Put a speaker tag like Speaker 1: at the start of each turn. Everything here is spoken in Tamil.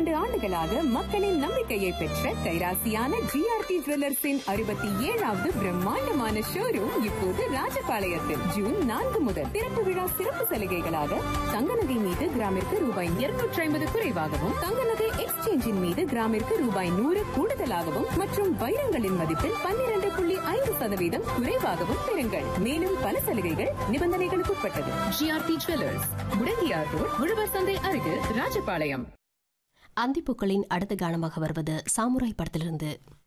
Speaker 1: 12 ஆண்டுகளாக மக்களின் நம்பிக்கையை பெற்ற கைராசியான ஜிஆர்டி ஜுவல்லர்ஸின் 67வது பிரம்மாண்டமான ஷோரூம் இப்போது ராஜபாளையத்தில் ஜூன் 4 முதல் திறப்பு விழா சிறப்பு சலுகைகளாக தங்க நகை மீது கிராமிற்கு ரூபாய் 250 குறைவாகவும், தங்க நகை எக்ஸ்சேஞ்சின் மீது கிராமிற்கு ரூபாய் 100 கூடுதலாகவும் மற்றும் வைரங்களின் மதிப்பில் 12.5% குறைவாகவும் பெறுங்கள். மேலும் பல சலுகைகள் நிபந்தனைகளுக்கு உட்பட்டது. ஜிஆர்டி ஜுவல்லர்ஸ், முடங்கியார் ரோட், உழவர் சந்தை அருகில், ராஜபாளையம்.
Speaker 2: அந்திப்பூக்களின் அடுத்த கானமாக வருவது சாமுராய் படத்திலிருந்து.